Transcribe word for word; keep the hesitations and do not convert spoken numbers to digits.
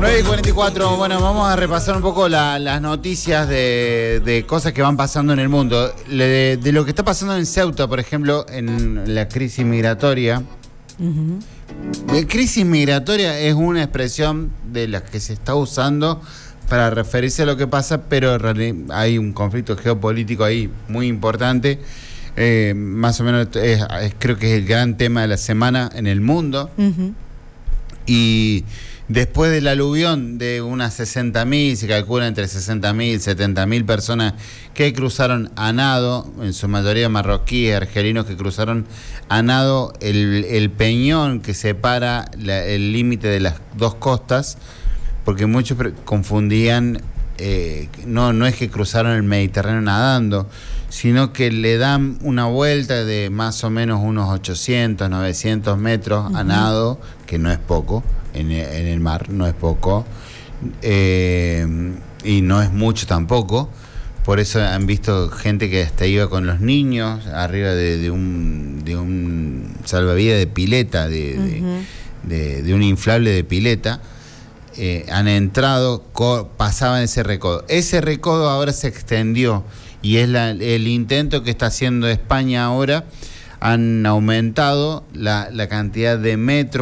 nueve y cuarenta y cuatro, bueno, vamos a repasar un poco la, las noticias de, de cosas que van pasando en el mundo. De, de lo que está pasando en Ceuta, por ejemplo, en la crisis migratoria. Uh-huh. La crisis migratoria es una expresión de la que se está usando para referirse a lo que pasa, pero hay un conflicto geopolítico ahí muy importante. Eh, más o menos es, es, creo que es el gran tema de la semana en el mundo. Uh-huh. Y después del aluvión de unas sesenta mil, se calcula entre sesenta mil y setenta mil personas que cruzaron a nado, en su mayoría marroquíes, argelinos que cruzaron a nado el, el peñón que separa la, el límite de las dos costas, porque muchos confundían, eh, no, no es que cruzaron el Mediterráneo nadando, sino que le dan una vuelta de más o menos unos ochocientos, novecientos metros uh-huh. a nado, que no es poco, en el, en el mar no es poco, eh, y no es mucho tampoco. Por eso han visto gente que hasta iba con los niños arriba de, de un de un salvavidas de pileta, de, uh-huh. de, de, de un inflable de pileta. Eh, han entrado, co- pasaban ese recodo. Ese recodo ahora se extendió y es la, el intento que está haciendo España ahora. Han aumentado la, la cantidad de metros